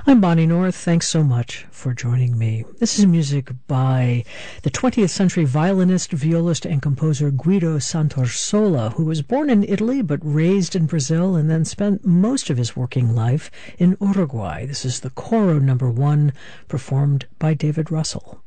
I'm Bonnie North. Thanks so much for joining me. This is music by the 20th century violinist, violist, and composer Guido Santorsola, who was born in Italy but raised in Brazil and then spent most of his working life in Uruguay. This is the Coro No. 1, performed by David Russell.